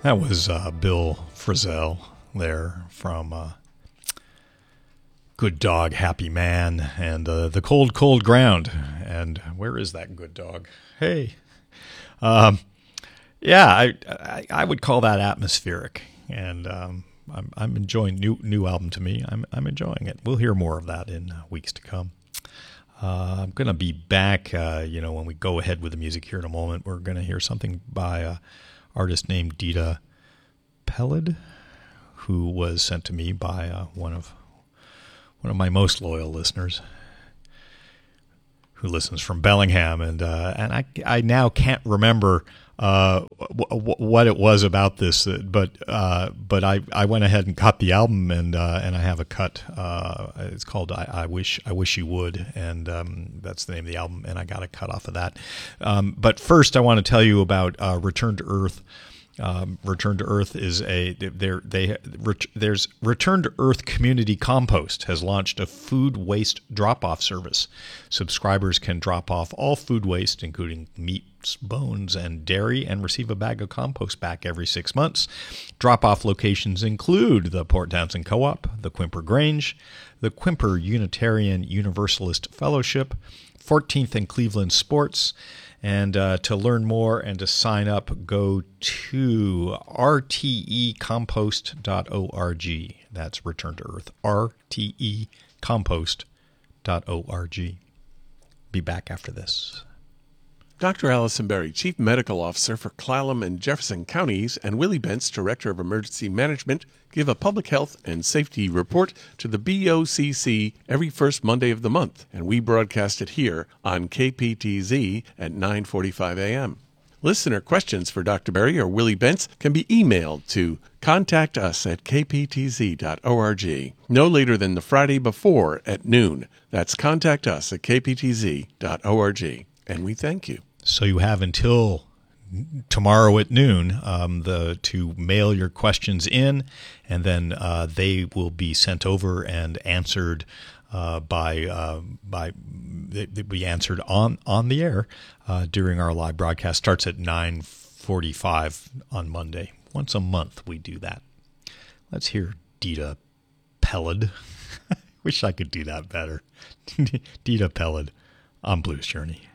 That was Bill Frisell there from Good Dog, Happy Man, and The Cold, Cold Ground. And where is that good dog? Hey. Yeah, I would call that atmospheric. And I'm enjoying new album to me. I'm enjoying it. We'll hear more of that in weeks to come. I'm going to be back, when we go ahead with the music here in a moment. We're going to hear something by artist named Dita Peled, who was sent to me by one of my most loyal listeners, who listens from Bellingham, and I now can't remember what it was about this, but I went ahead and cut the album, and I have a cut. It's called I Wish You Would, and that's the name of the album, and I got a cut off of that. But first, I want to tell you about Return to Earth. Return to Earth is there's Return to Earth Community Compost has launched a food waste drop-off service. Subscribers can drop off all food waste, including meats, bones, and dairy, and receive a bag of compost back every 6 months. Drop-off locations include the Port Townsend Co-op, the Quimper Grange, the Quimper Unitarian Universalist Fellowship, 14th and Cleveland Sports. And to learn more and to sign up, go to rtecompost.org. That's Return to Earth, rtecompost.org. Be back after this. Dr. Allison Berry, Chief Medical Officer for Clallam and Jefferson Counties, and Willie Bentz, Director of Emergency Management, give a public health and safety report to the BOCC every first Monday of the month, and we broadcast it here on KPTZ at 9:45 a.m. Listener questions for Dr. Berry or Willie Bentz can be emailed to contactus@kptz.org no later than the Friday before at noon. That's contactus@kptz.org, and we thank you. So you have until tomorrow at noon to mail your questions in, and then they will be sent over and answered they'll be answered on the air during our live broadcast. Starts at 9:45 on Monday. Once a month we do that. Let's hear Dita Peled. Wish I could do that better. Dita Peled on Blues Journey.